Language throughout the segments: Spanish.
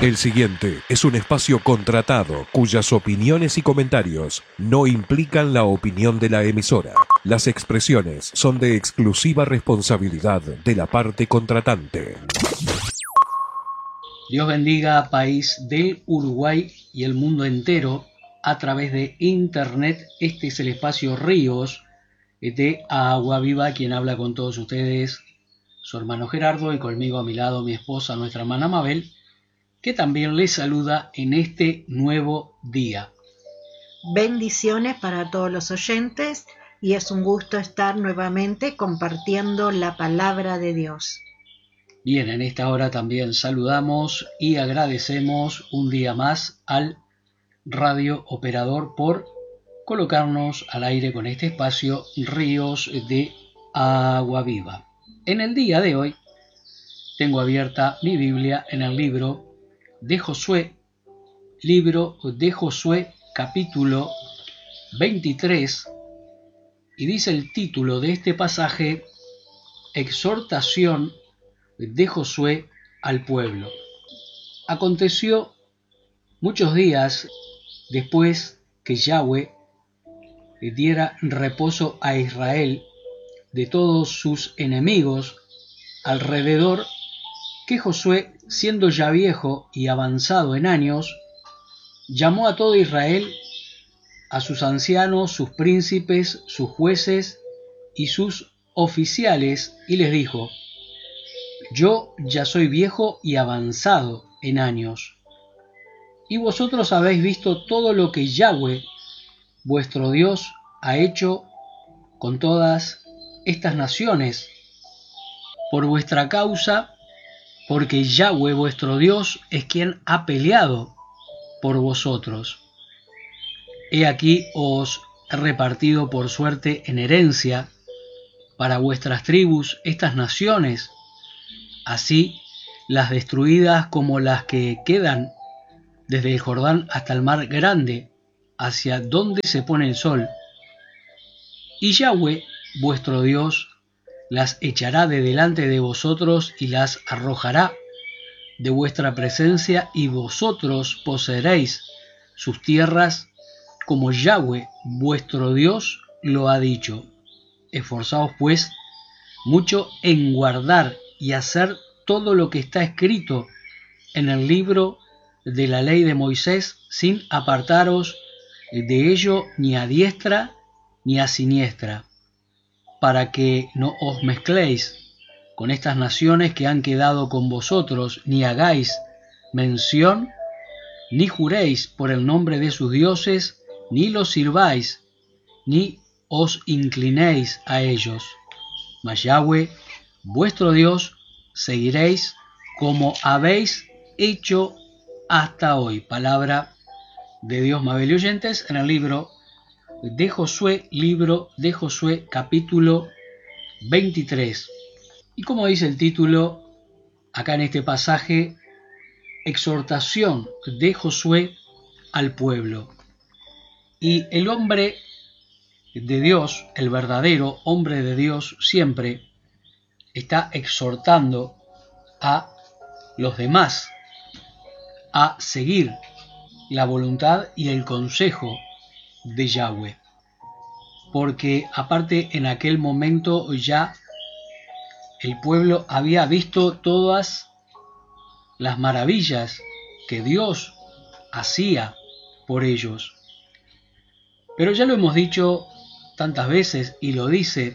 El siguiente es un espacio contratado cuyas opiniones y comentarios no implican la opinión de la emisora. Las expresiones son de exclusiva responsabilidad de la parte contratante. Dios bendiga país del Uruguay y el mundo entero a través de internet. Este es el espacio Ríos de Agua Viva, quien habla con todos ustedes, su hermano Gerardo, y conmigo a mi lado mi esposa, nuestra hermana Mabel, que también les saluda en este nuevo día. Bendiciones para todos los oyentes y es un gusto estar nuevamente compartiendo la palabra de Dios. Bien, en esta hora también saludamos y agradecemos un día más al radio operador por colocarnos al aire con este espacio Ríos de Agua Viva. En el día de hoy tengo abierta mi Biblia en el libro de Josué, capítulo 23, y dice el título de este pasaje: Exhortación de Josué al pueblo. Aconteció muchos días después que Yahweh diera reposo a Israel de todos sus enemigos alrededor, que Josué, siendo ya viejo y avanzado en años, llamó a todo Israel, a sus ancianos, sus príncipes, sus jueces y sus oficiales, y les dijo: Yo ya soy viejo y avanzado en años, y vosotros habéis visto todo lo que Yahweh, vuestro Dios, ha hecho con todas estas naciones por vuestra causa, porque Yahweh vuestro Dios es quien ha peleado por vosotros. He aquí os he repartido por suerte en herencia para vuestras tribus estas naciones, así las destruidas como las que quedan desde el Jordán hasta el mar grande, hacia donde se pone el sol. Y Yahweh vuestro Dios las echará de delante de vosotros y las arrojará de vuestra presencia, y vosotros poseeréis sus tierras como Yahweh vuestro Dios lo ha dicho. Esforzaos pues mucho en guardar y hacer todo lo que está escrito en el libro de la ley de Moisés, sin apartaros de ello ni a diestra ni a siniestra, para que no os mezcléis con estas naciones que han quedado con vosotros, ni hagáis mención, ni juréis por el nombre de sus dioses, ni los sirváis, ni os inclinéis a ellos. Mas Yahweh, vuestro Dios, seguiréis como habéis hecho hasta hoy. Palabra de Dios, Mabel y oyentes, en el libro de Josué, capítulo 23. Y como dice el título, acá en este pasaje, exhortación de Josué al pueblo. Y el hombre de Dios, el verdadero hombre de Dios, siempre está exhortando a los demás a seguir la voluntad y el consejo de Yahweh. Porque aparte en aquel momento ya el pueblo había visto todas las maravillas que Dios hacía por ellos. Pero ya lo hemos dicho tantas veces, y lo dice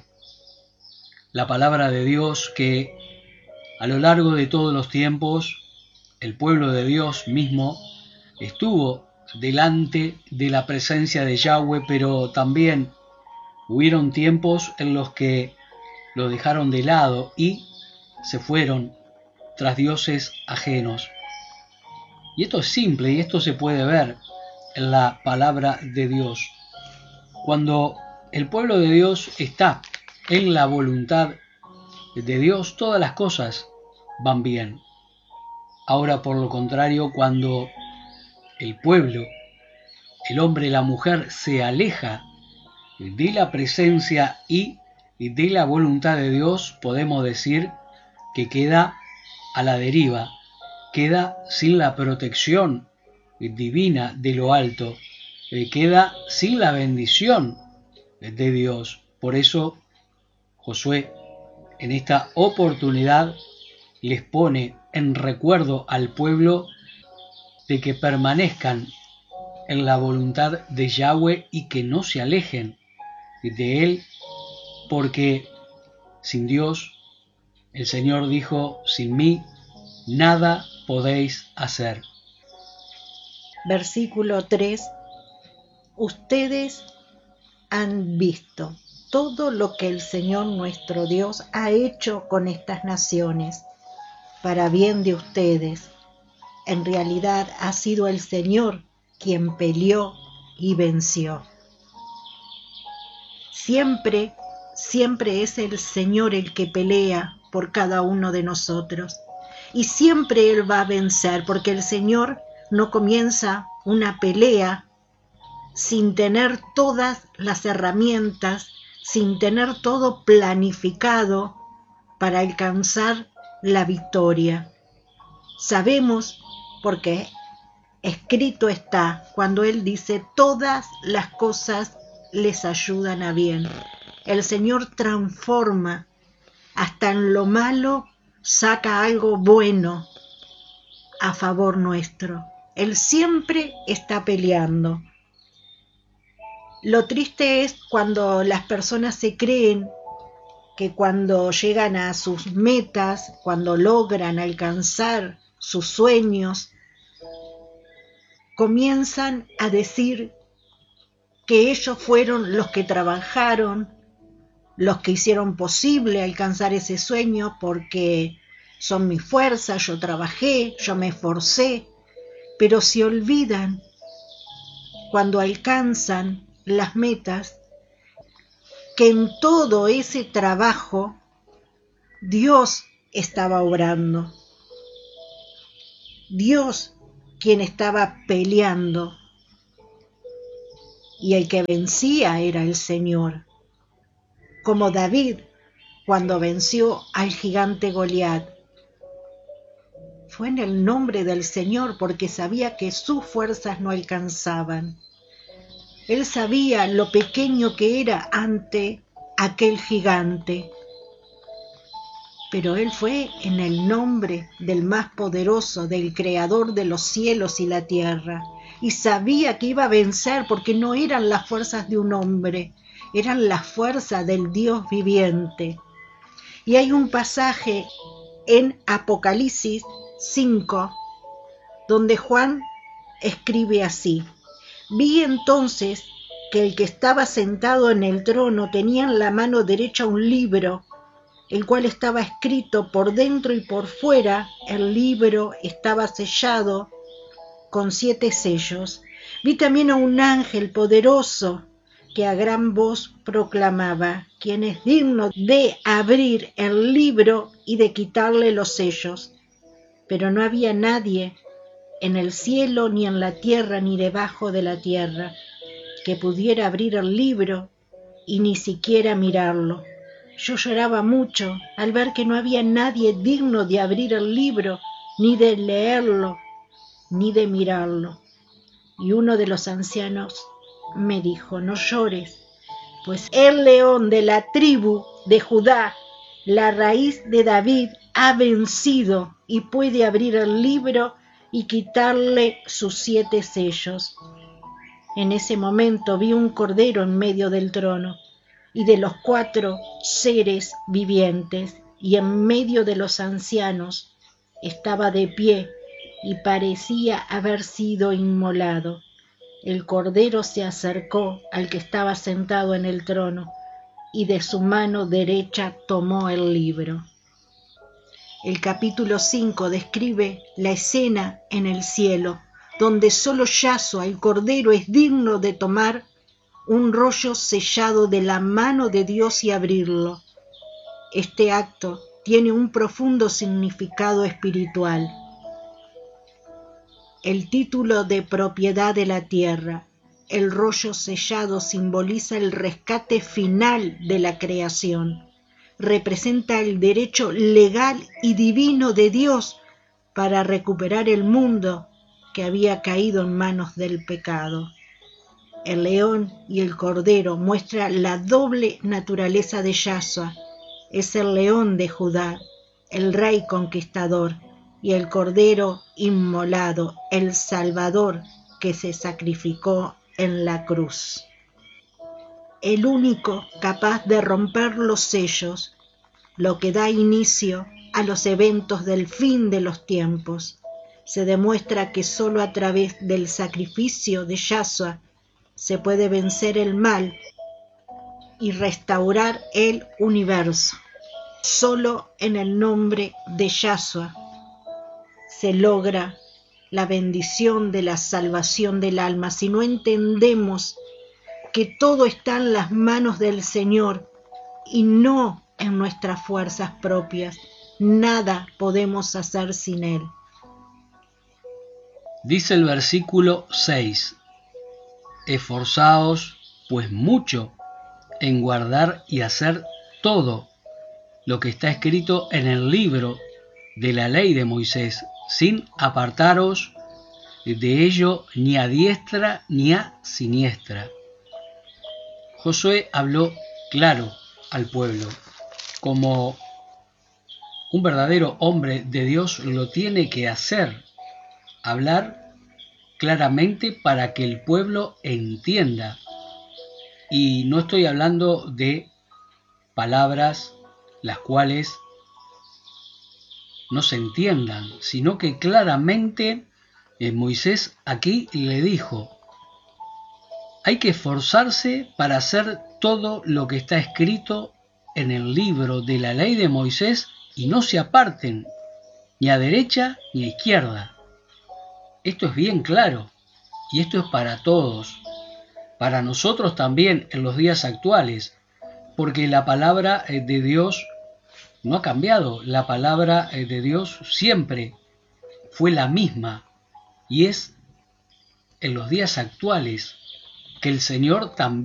la palabra de Dios, que a lo largo de todos los tiempos el pueblo de Dios mismo estuvo delante de la presencia de Yahweh, pero también hubieron tiempos en los que lo dejaron de lado y se fueron tras dioses ajenos. Y esto es simple, y esto se puede ver en la palabra de Dios. Cuando el pueblo de Dios está en la voluntad de Dios, todas las cosas van bien. Ahora, por lo contrario, cuando el pueblo, el hombre y la mujer, se aleja de la presencia y de la voluntad de Dios, podemos decir que queda a la deriva, queda sin la protección divina de lo alto, queda sin la bendición de Dios. Por eso Josué en esta oportunidad les pone en recuerdo al pueblo de que permanezcan en la voluntad de Yahweh y que no se alejen de él, porque sin Dios, el Señor dijo, sin mí nada podéis hacer. Versículo 3. Ustedes han visto todo lo que el Señor nuestro Dios ha hecho con estas naciones, para bien de ustedes. En realidad ha sido el Señor quien peleó y venció. Siempre es el Señor el que pelea por cada uno de nosotros. Y siempre Él va a vencer, porque el Señor no comienza una pelea sin tener todas las herramientas, sin tener todo planificado para alcanzar la victoria. Sabemos, porque escrito está, cuando Él dice, todas las cosas les ayudan a bien. El Señor transforma, hasta en lo malo saca algo bueno a favor nuestro. Él siempre está peleando. Lo triste es cuando las personas se creen que cuando llegan a sus metas, cuando logran alcanzar sus sueños, comienzan a decir que ellos fueron los que trabajaron, los que hicieron posible alcanzar ese sueño, porque son mi fuerza, yo trabajé, yo me esforcé, pero se olvidan cuando alcanzan las metas que en todo ese trabajo Dios estaba obrando. Dios quien estaba peleando, y el que vencía era el Señor. Como David cuando venció al gigante Goliat. Fue en el nombre del Señor, porque sabía que sus fuerzas no alcanzaban. Él sabía lo pequeño que era ante aquel gigante. Pero él fue en el nombre del más poderoso, del creador de los cielos y la tierra. Y sabía que iba a vencer, porque no eran las fuerzas de un hombre, eran las fuerzas del Dios viviente. Y hay un pasaje en Apocalipsis 5, donde Juan escribe así: vi entonces que el que estaba sentado en el trono tenía en la mano derecha un libro, el cual estaba escrito por dentro y por fuera. El libro estaba sellado con 7 sellos. Vi también a un ángel poderoso que a gran voz proclamaba: ¿quién es digno de abrir el libro y de quitarle los sellos? Pero no había nadie en el cielo, ni en la tierra, ni debajo de la tierra, que pudiera abrir el libro y ni siquiera mirarlo. Yo lloraba mucho al ver que no había nadie digno de abrir el libro, ni de leerlo, ni de mirarlo. Y uno de los ancianos me dijo: no llores, pues el león de la tribu de Judá, la raíz de David, ha vencido y puede abrir el libro y quitarle sus 7 sellos. En ese momento vi un cordero en medio del trono y de los 4 seres vivientes, y en medio de los ancianos estaba de pie y parecía haber sido inmolado. El cordero se acercó al que estaba sentado en el trono y de su mano derecha tomó el libro. El capítulo 5 describe la escena en el cielo, donde solo Yahshua, el Cordero, es digno de tomar un rollo sellado de la mano de Dios y abrirlo. Este acto tiene un profundo significado espiritual. El título de propiedad de la tierra, el rollo sellado, simboliza el rescate final de la creación. Representa el derecho legal y divino de Dios para recuperar el mundo que había caído en manos del pecado. El león y el cordero muestran la doble naturaleza de Yahshua. Es el león de Judá, el rey conquistador, y el cordero inmolado, el Salvador que se sacrificó en la cruz. El único capaz de romper los sellos, lo que da inicio a los eventos del fin de los tiempos. Se demuestra que solo a través del sacrificio de Yahshua se puede vencer el mal y restaurar el universo. Solo en el nombre de Yahshua se logra la bendición de la salvación del alma. Si no entendemos que todo está en las manos del Señor y no en nuestras fuerzas propias, nada podemos hacer sin Él. Dice el versículo 6: Esforzaos pues mucho en guardar y hacer todo lo que está escrito en el libro de la ley de Moisés, sin apartaros de ello ni a diestra ni a siniestra. Josué habló claro al pueblo, como un verdadero hombre de Dios lo tiene que hacer, hablar claramente para que el pueblo entienda. Y no estoy hablando de palabras las cuales no se entiendan, sino que claramente Moisés aquí le dijo: hay que esforzarse para hacer todo lo que está escrito en el libro de la ley de Moisés y no se aparten ni a derecha ni a izquierda. Esto es bien claro y esto es para todos, para nosotros también en los días actuales, porque la palabra de Dios no ha cambiado. La palabra de Dios siempre fue la misma y es en los días actuales que el Señor también